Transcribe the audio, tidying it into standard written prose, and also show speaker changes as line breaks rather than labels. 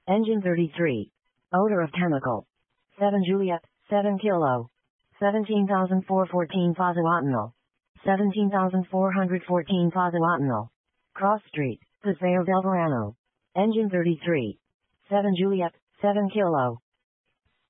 Engine 33. Odor of chemical. 7 Juliet, 7 Kilo. 17,414 Pozzuolo. 17,414 Pozzuolo. Cross Street, Paseo del Verano. Engine 33. 7 Juliet, 7 Kilo.